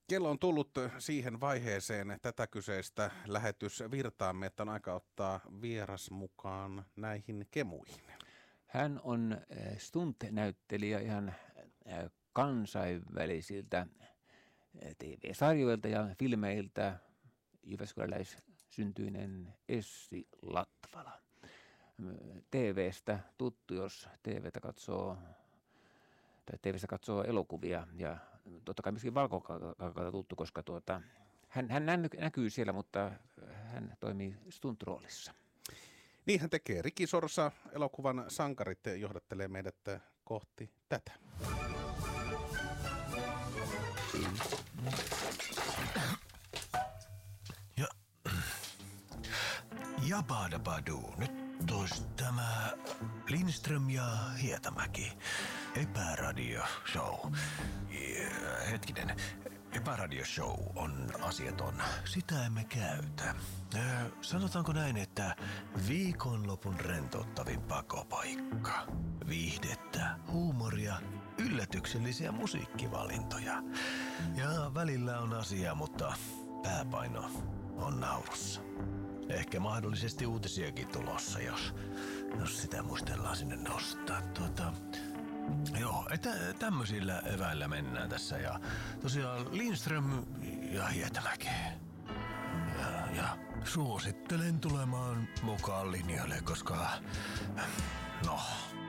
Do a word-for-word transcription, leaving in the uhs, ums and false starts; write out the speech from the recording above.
Kello on tullut siihen vaiheeseen tätä kyseistä lähetysvirtaamme, että on aika ottaa vieras mukaan näihin kemuihin. Hän on stunt-näyttelijä ihan kansainvälisiltä T V-sarjoilta ja filmeiltä, jyväskyläläissyntyinen Essi Latvala. T V:stä tuttu, jos T V:tä katsoo, tai T V:stä katsoo elokuvia, ja totta kai myöskin Valkokankaata tuttu, koska tuota, hän, hän näkyy siellä, mutta hän toimii stunt-roolissa. Niin hän tekee. Riki Sorsa, elokuvan sankarit, johdattelee meidät kohti tätä. Ja, Jabadabadu. Nyt olisi tämä Lindström ja Hietamäki. Epäradio show. Hetkinen. Epäradio show on asiaton. Sitä emme käytä. Sanotaanko näin, että viikonlopun rentouttavin pakopaikka. Viihdettä, huumoria, yllätyksellisiä musiikkivalintoja. Ja välillä on asia, mutta pääpaino on naurussa. Ehkä mahdollisesti uutisiakin tulossa, jos, jos sitä muistellaan sinne nostaa. Tuota, joo, että tämmöisillä eväillä mennään tässä. Ja tosiaan Lindström ja Hietamäki. Ja, ja suosittelen tulemaan mukaan linjoille, koska no,